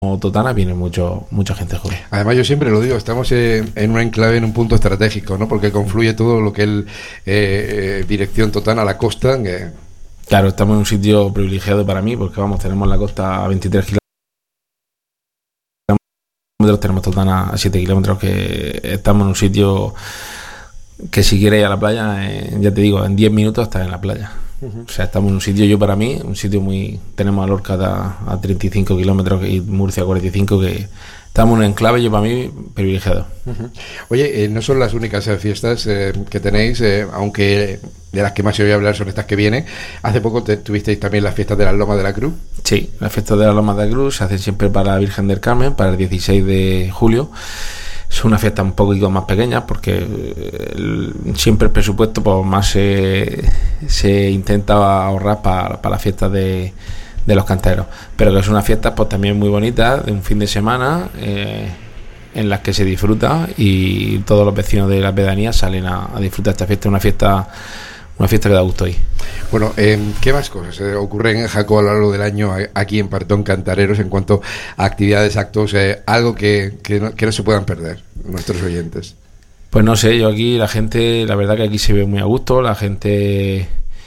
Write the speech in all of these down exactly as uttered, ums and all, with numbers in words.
Totana viene mucho mucha gente joven. Además, yo siempre lo digo, estamos en, en un enclave, en un punto estratégico, ¿no? Porque confluye todo lo que es el, eh, eh, dirección Totana, la costa. Eh. Claro, estamos en un sitio privilegiado para mí, porque vamos, tenemos la costa a veintitrés kilómetros, tenemos Totana a siete kilómetros, que estamos en un sitio que si quieres ir a la playa, eh, ya te digo, en diez minutos estás en la playa. Uh-huh. O sea, estamos en un sitio, yo para mí, un sitio muy... Tenemos a Lorca a, a treinta y cinco kilómetros y Murcia a cuarenta y cinco, que estamos en un enclave, yo para mí, privilegiado. Uh-huh. Oye, eh, no son las únicas eh, fiestas eh, que tenéis, eh, aunque de las que más se oye hablar son estas que vienen. Hace poco te, tuvisteis también las fiestas de las Lomas de la Cruz. Sí, las fiestas de las Lomas de la Cruz se hacen siempre para la Virgen del Carmen, para el dieciséis de julio. Es una fiesta un poquito más pequeña porque el, siempre el presupuesto pues más se, se intenta ahorrar para, para las fiestas de, de los canteros, pero que es una fiesta pues también muy bonita, de un fin de semana eh, en las que se disfruta y todos los vecinos de la pedanía salen a, a disfrutar esta fiesta. Una fiesta una fiesta que da gusto hoy. Bueno, eh, ¿qué más cosas eh, ocurren en Jacobo a lo largo del año aquí en Partón Cantareros en cuanto a actividades, actos, eh, algo que, que, no, que no se puedan perder nuestros oyentes? Pues no sé, yo aquí la gente, la verdad que aquí se ve muy a gusto, la gente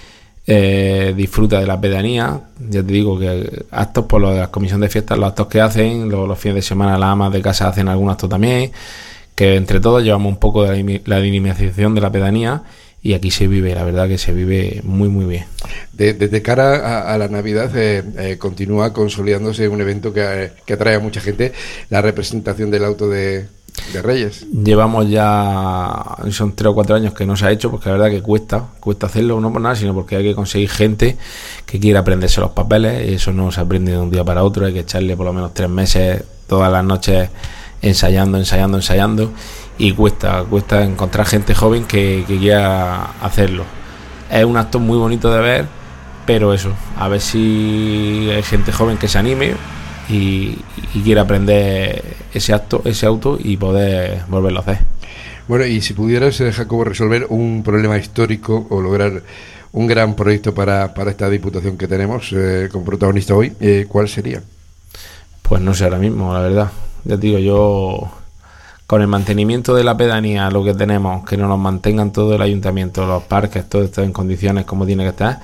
eh, disfruta de la pedanía. Ya te digo que actos por lo de la comisión de fiestas, los actos que hacen, los, los fines de semana las amas de casa hacen algún acto también, que entre todos llevamos un poco de la, la dinamización de la pedanía. Y aquí se vive, la verdad que se vive muy, muy bien. Desde de, de cara a, a la Navidad, eh, eh, continúa consolidándose un evento que, que atrae a mucha gente, la representación del auto de, de Reyes. Llevamos ya, son tres o cuatro años que no se ha hecho, porque la verdad que cuesta, cuesta hacerlo, no por nada, sino porque hay que conseguir gente que quiera aprenderse los papeles, y eso no se aprende de un día para otro, hay que echarle por lo menos tres meses, todas las noches, ensayando, ensayando, ensayando. Y cuesta, cuesta encontrar gente joven que, que quiera hacerlo. Es un acto muy bonito de ver, pero eso, a ver si hay gente joven que se anime y, y quiera aprender ese acto, ese auto y poder volverlo a hacer. Bueno, y si pudieras, Jacobo, resolver un problema histórico o lograr un gran proyecto para, para esta diputación que tenemos eh, como protagonista hoy, eh, ¿cuál sería? Pues no sé ahora mismo, la verdad. Ya te digo, yo... Con el mantenimiento de la pedanía, lo que tenemos, que nos lo mantengan todo el ayuntamiento, los parques, todo esto en condiciones como tiene que estar.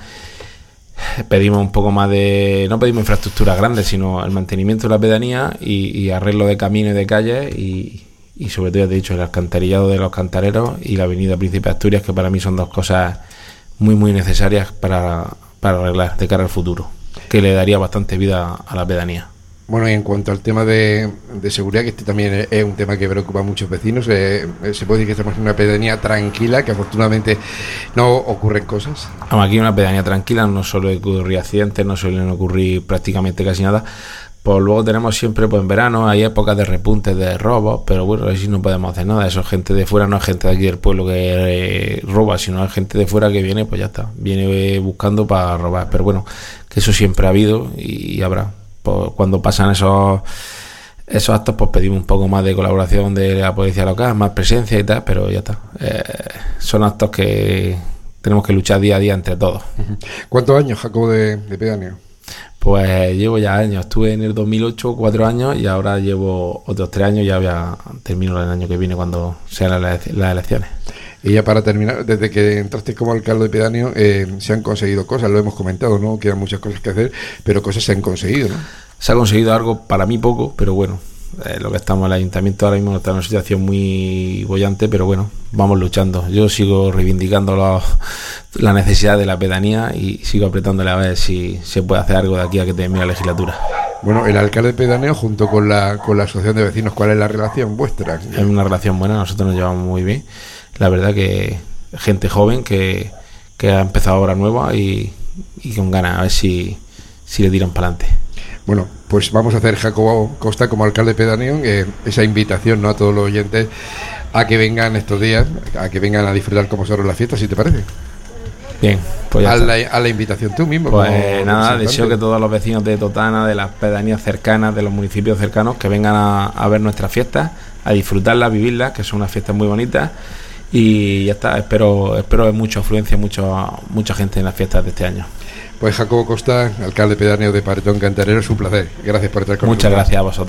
Pedimos un poco más de, no pedimos infraestructuras grandes, sino el mantenimiento de la pedanía y, y arreglo de caminos y de calles y, y sobre todo, ya te he dicho, el alcantarillado de los cantareros y la avenida Príncipe de Asturias, que para mí son dos cosas muy, muy necesarias para, para arreglar de cara al futuro, que le daría bastante vida a la pedanía. Bueno, y en cuanto al tema de, de seguridad, que este también es un tema que preocupa a muchos vecinos, eh, se puede decir que estamos en una pedanía tranquila, que afortunadamente no ocurren cosas. Aquí en una pedanía tranquila no suele ocurrir accidentes, no suelen ocurrir prácticamente casi nada. Pues luego tenemos siempre, pues en verano, hay épocas de repuntes de robos, pero bueno, así no podemos hacer nada. Eso es gente de fuera, no es gente de aquí del pueblo que eh, roba, sino es gente de fuera que viene, pues ya está, viene buscando para robar. Pero bueno, que eso siempre ha habido y, y habrá. Pues cuando pasan esos esos actos, pues pedimos un poco más de colaboración de la policía local, más presencia y tal, pero ya está. Eh, son actos que tenemos que luchar día a día entre todos. ¿Cuántos años, Jacobo, de, de pedáneo? Pues llevo ya años, estuve en el dos mil ocho cuatro años y ahora llevo otros tres años, ya voy a terminar el año que viene cuando sean las, las elecciones. Y ya para terminar, desde que entraste como alcalde de pedáneo, eh, se han conseguido cosas, lo hemos comentado, ¿no? Quedan muchas cosas que hacer, pero cosas se han conseguido, ¿no? Se ha conseguido algo, para mí poco, pero bueno, eh, lo que estamos, el ayuntamiento ahora mismo está en una situación muy bollante, pero bueno, vamos luchando. Yo sigo reivindicando los, la necesidad de la pedanía y sigo apretándole a ver si se puede hacer algo de aquí a que termine la legislatura. Bueno, el alcalde de pedáneo junto con la, con la asociación de vecinos, ¿cuál es la relación vuestra? Es una relación buena, nosotros nos llevamos muy bien. La verdad que gente joven que, que ha empezado ahora nueva y, y con ganas, a ver si, si le tiran para adelante. Bueno, pues vamos a hacer, Jacobo Costa, como alcalde pedáneo, eh, esa invitación, ¿no?, a todos los oyentes a que vengan estos días, a que vengan a disfrutar como son las fiestas, si te parece. Bien, pues ya a, está. la, a la invitación tú mismo. Pues nada, deseo que todos los vecinos de Totana, de las pedanías cercanas, de los municipios cercanos, que vengan a, a ver nuestras fiestas, a disfrutarlas, a vivirlas, que son unas fiestas muy bonitas. Y ya está, espero espero mucha afluencia, mucho, mucha gente en las fiestas de este año. Pues Jacobo Costa, alcalde pedáneo de Parton Cantarero, es un placer. Gracias por estar con nosotros. Muchas gracias a vosotros.